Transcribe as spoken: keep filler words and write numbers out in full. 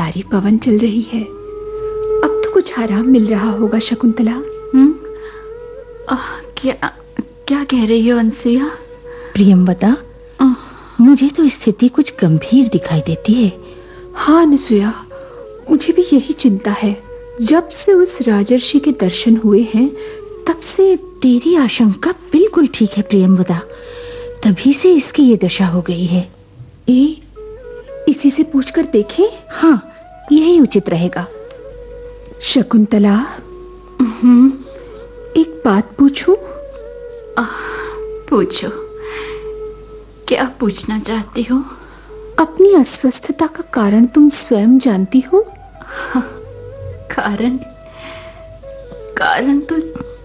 प्यारी पवन चल रही है। अब तो कुछ आराम मिल रहा होगा शकुंतला। हम्म क्या क्या कह रही हो अनसुया? प्रियंवदा, मुझे तो स्थिति कुछ गंभीर दिखाई देती है। हाँ अनसुया, मुझे भी यही चिंता है। जब से उस राजर्षि के दर्शन हुए हैं तब से। तेरी आशंका बिल्कुल ठीक है प्रियंवदा, तभी से इसकी ये दशा हो गई है। ए, इसी से पूछकर देखें? हाँ, यही उचित रहेगा। शकुंतला, हम्म एक बात पूछूं? पूछो, क्या पूछना चाहती हो? अपनी अस्वस्थता का कारण तुम स्वयं जानती हो? कारण कारण तो